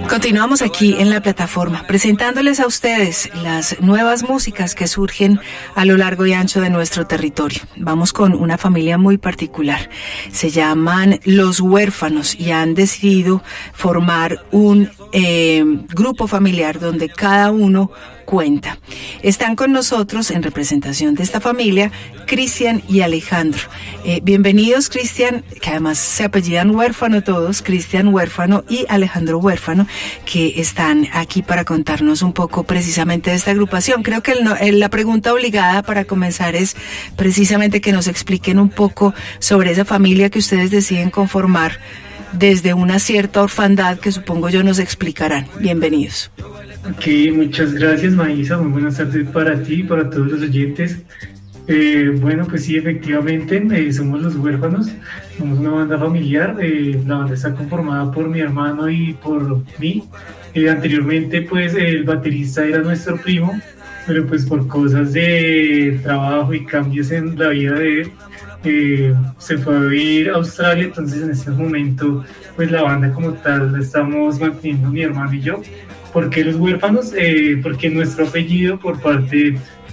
Continuamos aquí en la plataforma, presentándoles a ustedes las nuevas músicas que surgen a lo largo y ancho de nuestro territorio. Vamos con una familia muy particular. Se llaman Los Huérfanos y han decidido formar un grupo familiar donde cada uno cuenta. Están con nosotros en representación de esta familia Cristian y Alejandro. Bienvenidos, Cristian, que además se apellidan Huérfano todos, Cristian Huérfano y Alejandro Huérfano, que están aquí para contarnos un poco precisamente de esta agrupación. Creo que la pregunta obligada para comenzar es precisamente que nos expliquen un poco sobre esa familia que ustedes deciden conformar desde una cierta orfandad que supongo yo nos explicarán. Bienvenidos. Ok, muchas gracias, Maísa. Muy buenas tardes para ti y para todos los oyentes. Bueno, pues sí, efectivamente, somos Los Huérfanos, somos una banda familiar. La banda está conformada por mi hermano y por mí. Anteriormente, pues, el baterista era nuestro primo, pero pues por cosas de trabajo y cambios en la vida de él, se fue a vivir a Australia. Entonces en este momento pues la banda como tal la estamos manteniendo mi hermano y yo. ¿Por qué Los Huérfanos? Porque nuestro apellido por parte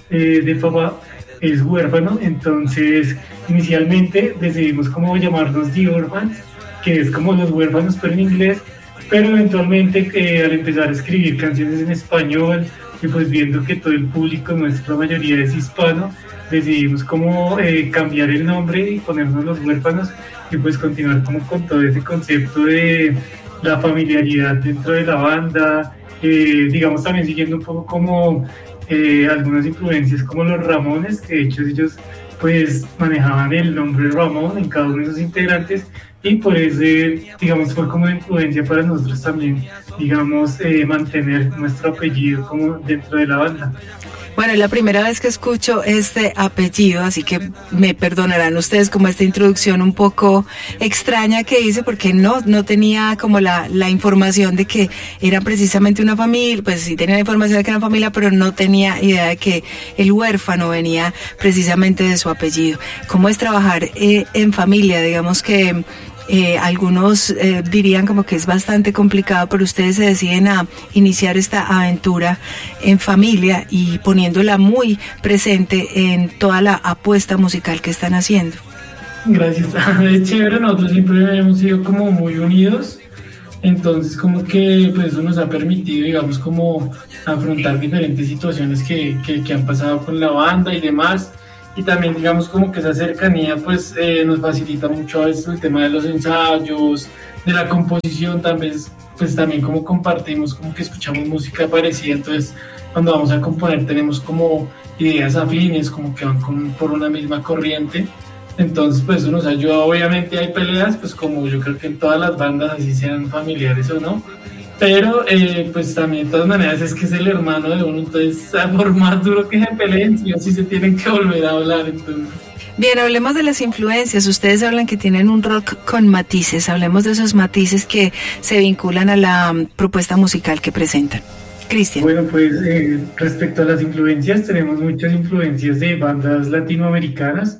de papá es huérfano. Entonces inicialmente decidimos como llamarnos The Orphans, que es como los huérfanos pero en inglés, pero eventualmente al empezar a escribir canciones en español y pues viendo que todo el público, nuestra mayoría es hispano, decidimos como cambiar el nombre y ponernos Los Huérfanos y pues continuar como con todo ese concepto de la familiaridad dentro de la banda, digamos también siguiendo un poco como algunas influencias como los Ramones, que de hecho ellos pues manejaban el nombre Ramón en cada uno de sus integrantes y por eso digamos fue como una influencia para nosotros también, digamos, mantener nuestro apellido como dentro de la banda. Bueno, es la primera vez que escucho este apellido, así que me perdonarán ustedes como esta introducción un poco extraña que hice, porque no tenía como la información de que era precisamente una familia. Pues sí tenía la información de que era una familia, pero no tenía idea de que el huérfano venía precisamente de su apellido. ¿Cómo es trabajar en familia? Digamos que algunos dirían como que es bastante complicado, pero ustedes se deciden a iniciar esta aventura en familia y poniéndola muy presente en toda la apuesta musical que están haciendo. Gracias, es chévere. Nosotros siempre hemos sido como muy unidos, entonces como que pues eso nos ha permitido, digamos, como afrontar diferentes situaciones que han pasado con la banda y demás. Y también digamos como que esa cercanía pues nos facilita mucho a veces el tema de los ensayos, de la composición. También pues también como compartimos, como que escuchamos música parecida, entonces cuando vamos a componer tenemos como ideas afines, como que van por una misma corriente. Entonces pues eso nos ayuda. Obviamente hay peleas, pues como yo creo que en todas las bandas, así sean familiares o no, pero pues también de todas maneras es que es el hermano de uno, entonces por más duro que se peleen, sí o sí se tienen que volver a hablar. Entonces bien, hablemos de las influencias. Ustedes hablan que tienen un rock con matices. Hablemos de esos matices que se vinculan a la propuesta musical que presentan. Cristian. Bueno, pues respecto a las influencias, tenemos muchas influencias de bandas latinoamericanas.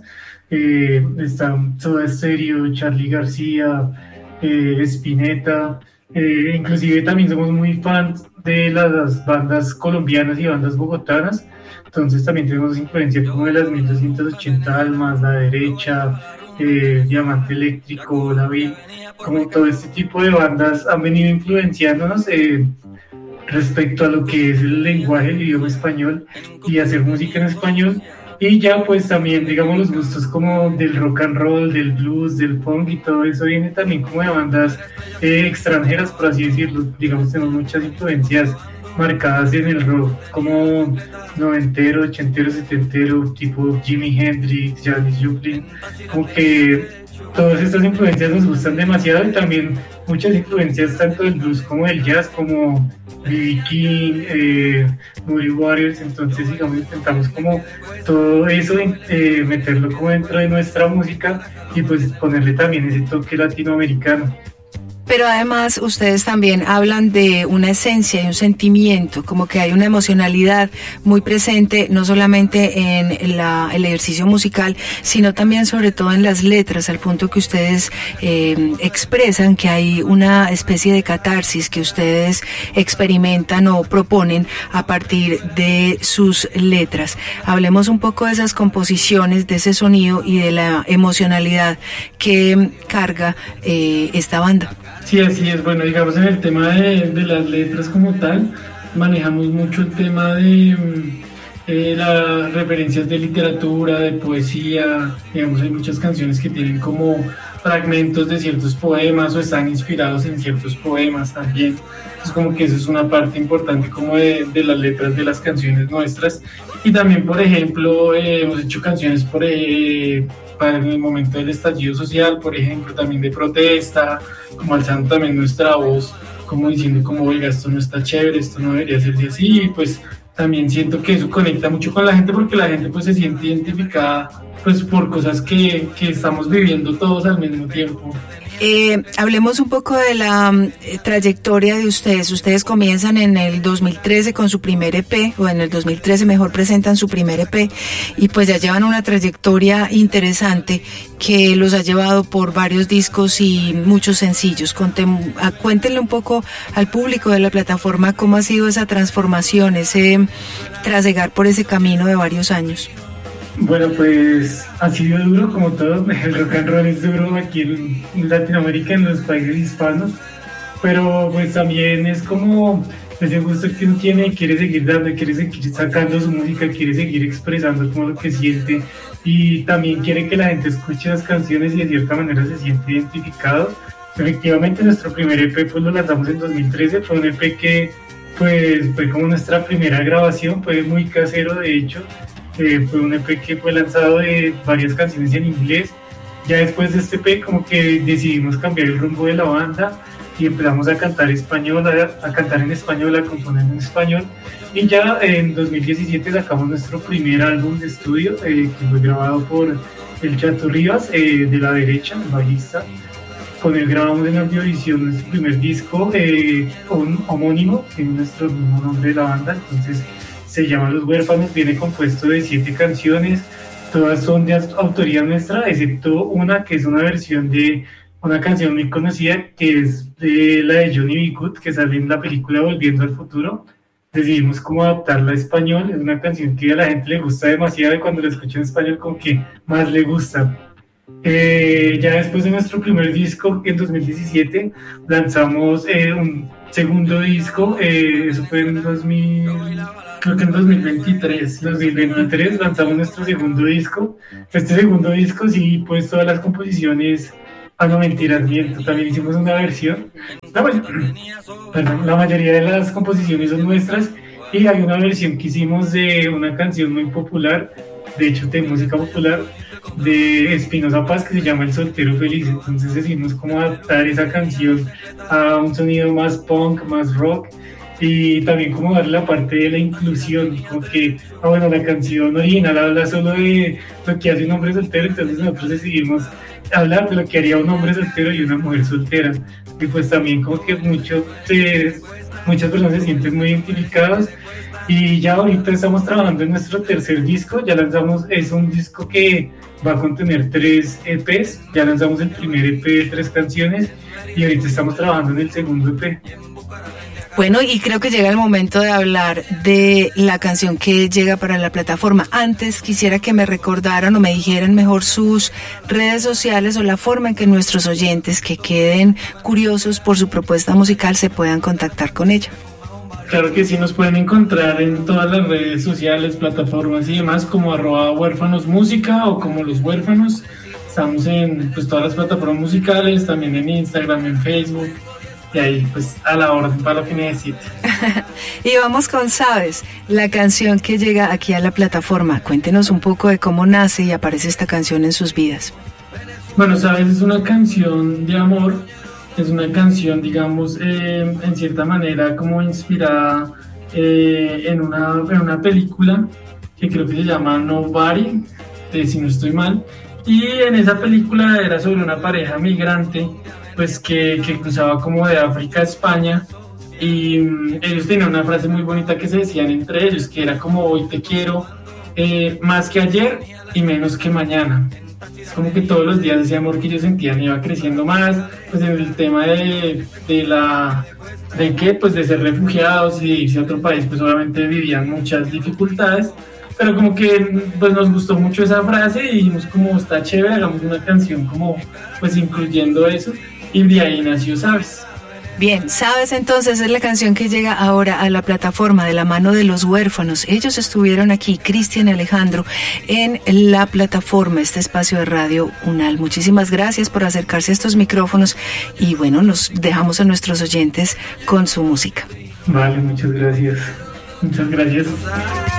Están Soda Stereo, Charly García, Spinetta. Inclusive también somos muy fans de las bandas colombianas y bandas bogotanas. Entonces también tenemos influencia como de las 1280 Almas, La Derecha, Diamante Eléctrico, La Vi. Como todo este tipo de bandas han venido influenciándonos respecto a lo que es el lenguaje, el idioma español y hacer música en español. Y ya pues también digamos los gustos como del rock and roll, del blues, del funk y todo eso viene también como de bandas extranjeras, por así decirlo. Digamos tenemos muchas influencias marcadas en el rock como noventero, ochentero, setentero, tipo Jimi Hendrix, Janis Joplin. Como que todas estas influencias nos gustan demasiado y también muchas influencias tanto del blues como del jazz, como B.B. King, Muddy Waters. Entonces digamos intentamos como todo eso meterlo como dentro de nuestra música y pues ponerle también ese toque latinoamericano. Pero además ustedes también hablan de una esencia y un sentimiento, como que hay una emocionalidad muy presente, no solamente en el ejercicio musical, sino también sobre todo en las letras, al punto que ustedes expresan que hay una especie de catarsis que ustedes experimentan o proponen a partir de sus letras. Hablemos un poco de esas composiciones, de ese sonido y de la emocionalidad que carga esta banda. Sí, así es. Bueno, digamos en el tema de las letras como tal, manejamos mucho el tema de las referencias de literatura, de poesía. Digamos, hay muchas canciones que tienen como fragmentos de ciertos poemas o están inspirados en ciertos poemas también. Es como que eso es una parte importante como de las letras de las canciones nuestras. Y también, por ejemplo, hemos hecho canciones para el momento del estallido social, por ejemplo, también de protesta, como alzando también nuestra voz, como diciendo como, oiga, esto no está chévere, esto no debería hacerse así, y pues también siento que eso conecta mucho con la gente porque la gente pues se siente identificada pues por cosas que estamos viviendo todos al mismo tiempo. Hablemos un poco de la trayectoria de ustedes. Ustedes comienzan en el 2013 con su primer EP, o en el 2013 mejor presentan su primer EP, y pues ya llevan una trayectoria interesante que los ha llevado por varios discos y muchos sencillos. Cuéntenle un poco al público de la plataforma cómo ha sido esa transformación, ese trasegar por ese camino de varios años. Bueno, pues ha sido duro como todo, el rock and roll es duro aquí en Latinoamérica, en los países hispanos, pero pues también es como ese gusto que uno tiene, quiere seguir dando, quiere seguir sacando su música, quiere seguir expresando como lo que siente y también quiere que la gente escuche las canciones y de cierta manera se siente identificados. Efectivamente nuestro primer EP pues lo lanzamos en 2013, fue un EP que pues fue como nuestra primera grabación, fue muy casero de hecho. Fue un EP que fue lanzado de varias canciones en inglés. Ya después de este EP como que decidimos cambiar el rumbo de la banda y empezamos a cantar español, a cantar en español, a componer en español. Y ya en 2017 sacamos nuestro primer álbum de estudio que fue grabado por el Chato Rivas de La Derecha, el bajista. Con él grabamos en Audiovisión nuestro primer disco homónimo, que es nuestro mismo nombre de la banda. Entonces se llama Los Huérfanos, viene compuesto de 7 canciones, todas son de autoría nuestra, excepto una que es una versión de una canción muy conocida, que es de la de Johnny B. Good, que sale en la película Volviendo al Futuro. Decidimos como adaptarla a español, es una canción que a la gente le gusta demasiado y cuando la escucha en español como que más le gusta. Ya después de nuestro primer disco, en 2017, lanzamos un segundo disco, eso fue en 2023 lanzamos nuestro segundo disco. Este segundo disco sí, pues todas las composiciones, no mentiras, miento, también hicimos una versión. La mayoría de las composiciones son nuestras y hay una versión que hicimos de una canción muy popular, de hecho de música popular, de Espinoza Paz, que se llama El Soltero Feliz. Entonces decidimos cómo adaptar esa canción a un sonido más punk, más rock, y también como darle la parte de la inclusión, como que, bueno, la canción original habla solo de lo que hace un hombre soltero, entonces nosotros decidimos hablar de lo que haría un hombre soltero y una mujer soltera, y pues también como que muchas personas se sienten muy identificadas. Y ya ahorita estamos trabajando en nuestro tercer disco, ya lanzamos, es un disco que va a contener 3 EPs, ya lanzamos el primer EP de 3 canciones y ahorita estamos trabajando en el segundo EP. Bueno, y creo que llega el momento de hablar de la canción que llega para la plataforma. Antes quisiera que me recordaran o me dijeran mejor sus redes sociales o la forma en que nuestros oyentes que queden curiosos por su propuesta musical se puedan contactar con ella. Claro que sí, nos pueden encontrar en todas las redes sociales, plataformas y demás como @huérfanosmusica o como Los Huérfanos. Estamos en pues todas las plataformas musicales, también en Instagram, en Facebook, y ahí pues a la orden para lo que necesite. Y vamos con Sabes, la canción que llega aquí a la plataforma. Cuéntenos un poco de cómo nace y aparece esta canción en sus vidas. Bueno, Sabes es una canción de amor. Es una canción, digamos, en cierta manera como inspirada en una película que creo que se llama Nobody, si no estoy mal. Y en esa película era sobre una pareja migrante pues que cruzaba como de África a España, y ellos tenían una frase muy bonita que se decían entre ellos, que era como: hoy te quiero más que ayer y menos que mañana. Es como que todos los días ese amor que ellos sentían iba creciendo más, pues en el tema de ser refugiados y irse a otro país, pues obviamente vivían muchas dificultades, pero como que pues nos gustó mucho esa frase y dijimos como está chévere, hagamos una canción como pues incluyendo eso, y de ahí nació Sabes. Bien, Sabes entonces es la canción que llega ahora a la plataforma de la mano de Los Huérfanos. Ellos estuvieron aquí, Cristian y Alejandro, en la plataforma, este espacio de Radio UNAL. Muchísimas gracias por acercarse a estos micrófonos y bueno, nos dejamos a nuestros oyentes con su música. Vale, muchas gracias. Muchas gracias.